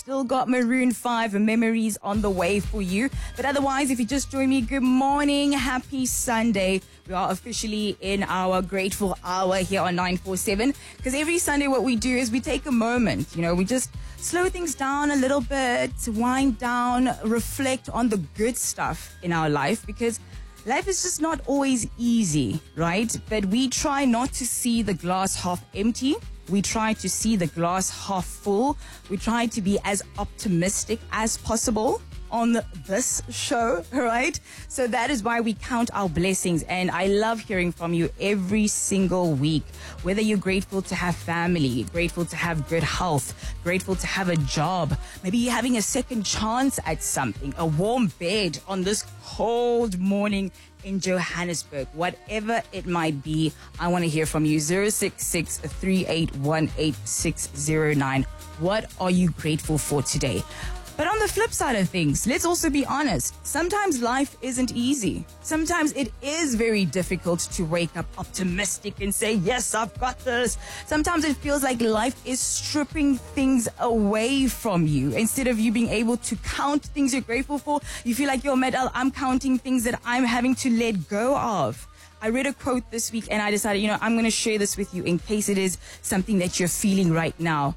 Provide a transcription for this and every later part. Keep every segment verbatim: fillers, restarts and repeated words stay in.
Still got Maroon five Memories on the way for you. But otherwise, if you just joined me, good morning, happy Sunday. We are officially in our grateful hour here on nine four seven. Because every Sunday what we do is we take a moment, you know, we just slow things down a little bit, wind down, reflect on the good stuff in our life. Because life is just not always easy, right? But we try not to see the glass half empty. We try to see the glass half full. We try to be as optimistic as possible on this show, right? So that is why we count our blessings. And I love hearing from you every single week, whether you're grateful to have family, grateful to have good health, grateful to have a job, maybe you're having a second chance at something, a warm bed on this cold morning in Johannesburg, whatever it might be. I want to hear from you. zero six six, three eight one, eight six zero nine. What are you grateful for today? But on the flip side of things, let's also be honest. Sometimes life isn't easy. Sometimes it is very difficult to wake up optimistic and say, yes, I've got this. Sometimes it feels like life is stripping things away from you. Instead of you being able to count things you're grateful for, you feel like, yo, Medal, I'm counting things that I'm having to let go of. I read a quote this week and I decided, you know, I'm going to share this with you in case it is something that you're feeling right now.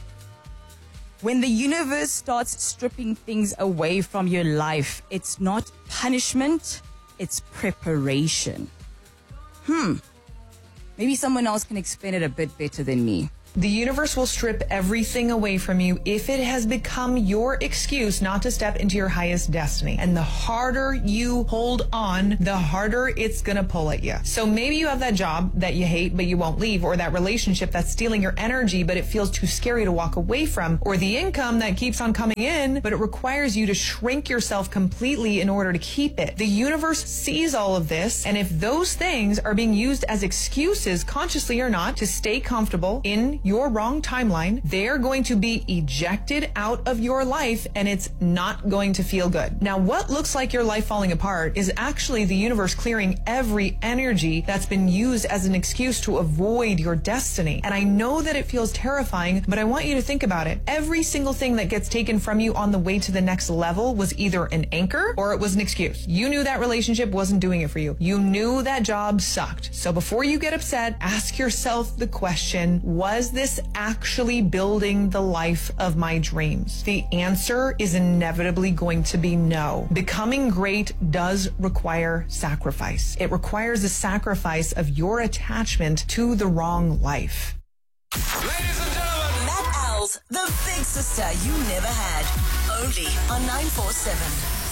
When the universe starts stripping things away from your life, it's not punishment, it's preparation. Hmm. Maybe someone else can explain it a bit better than me. The universe will strip everything away from you if it has become your excuse not to step into your highest destiny. And the harder you hold on, the harder it's gonna pull at you. So maybe you have that job that you hate but you won't leave, or that relationship that's stealing your energy but it feels too scary to walk away from, or the income that keeps on coming in but it requires you to shrink yourself completely in order to keep it. The universe sees all of this, and if those things are being used as excuses, consciously or not, to stay comfortable in your wrong timeline, they're going to be ejected out of your life, and it's not going to feel good. Now, what looks like your life falling apart is actually the universe clearing every energy that's been used as an excuse to avoid your destiny. And I know that it feels terrifying, but I want you to think about it. Every single thing that gets taken from you on the way to the next level was either an anchor or it was an excuse. You knew that relationship wasn't doing it for you. You knew that job sucked. So before you get upset, ask yourself the question, was this actually building the life of my dreams? The answer is inevitably going to be no. Becoming great does require sacrifice. It requires a sacrifice of your attachment to the wrong life. Ladies and gentlemen, Matt Al's The Big Sister You Never Had. Only on nine four seven.